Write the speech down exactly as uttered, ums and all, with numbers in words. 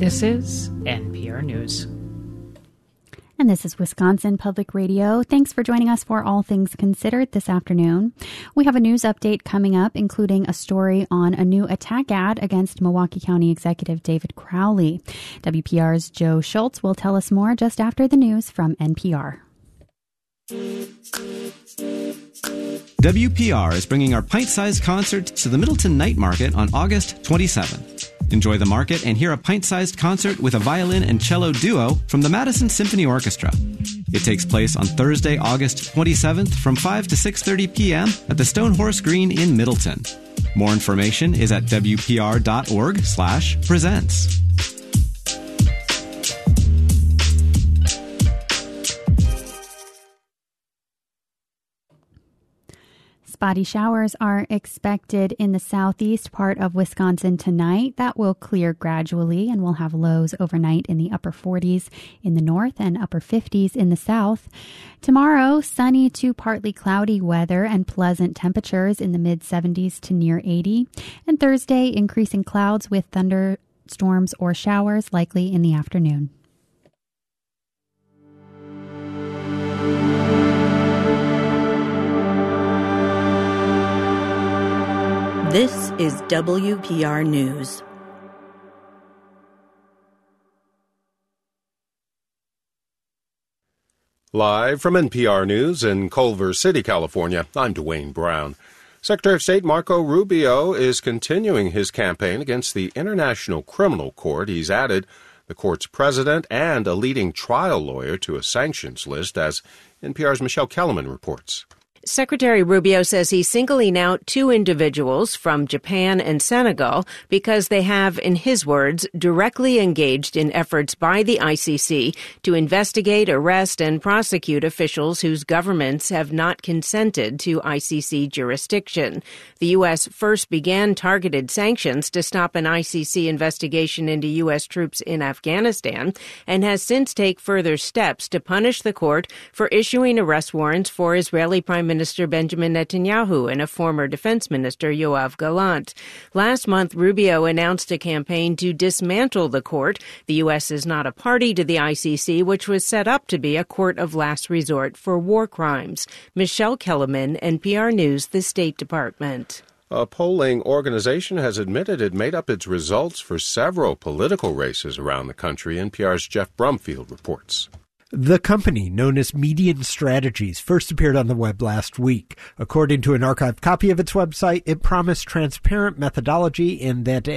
This is N P R News. And this is Wisconsin Public Radio. Thanks for joining us for All Things Considered this afternoon. We have a news update coming up, including a story on a new attack ad against Milwaukee County Executive David Crowley. W P R's Joe Schultz will tell us more just after the news from N P R. W P R is bringing our pint-sized concert to the Middleton Night Market on August twenty-seventh. Enjoy the market and hear a pint-sized concert with a violin and cello duo from the Madison Symphony Orchestra. It takes place on Thursday, August twenty-seventh from five to six thirty p.m. at the Stone Horse Green in Middleton. More information is at w p r dot org slash presents. Spotty showers are expected in the southeast part of Wisconsin tonight. That will clear gradually, and we'll have lows overnight in the upper forties in the north and upper fifties in the south. Tomorrow, sunny to partly cloudy weather and pleasant temperatures in the mid seventies to near eighty. And Thursday, increasing clouds with thunderstorms or showers likely in the afternoon. This is W P R News. Live from N P R News in Culver City, California, I'm Dwayne Brown. Secretary of State Marco Rubio is continuing his campaign against the International Criminal Court. He's added the court's president and a leading trial lawyer to a sanctions list, as N P R's Michelle Kellerman reports. Secretary Rubio says he's singling out two individuals from Japan and Senegal because they have, in his words, directly engaged in efforts by the I C C to investigate, arrest, and prosecute officials whose governments have not consented to I C C jurisdiction. The U S first began targeted sanctions to stop an I C C investigation into U S troops in Afghanistan and has since taken further steps to punish the court for issuing arrest warrants for Israeli Prime Minister Benjamin Netanyahu and a former defense minister, Yoav Gallant. Last month, Rubio announced a campaign to dismantle the court. The U S is not a party to the I C C, which was set up to be a court of last resort for war crimes. Michelle Kellerman, N P R News, the State Department. A polling organization has admitted it made up its results for several political races around the country. N P R's Jeff Brumfield reports. The company, known as Median Strategies, first appeared on the web last week. According to an archived copy of its website, it promised transparent methodology and that